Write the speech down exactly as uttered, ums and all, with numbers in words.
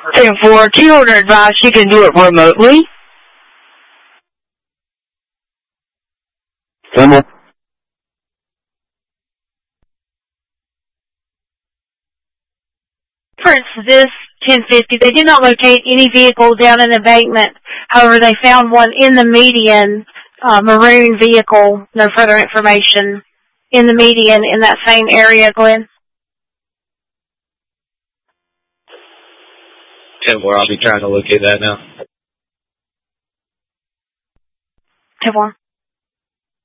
ten four, key holder advised you can do it remotely. Symbol. For this ten fifty, they did not locate any vehicle down in the embankment. However, they found one in the median, uh, maroon vehicle. No further information in the median in that same area, Glenn. ten four, I'll be trying to locate that now. ten four.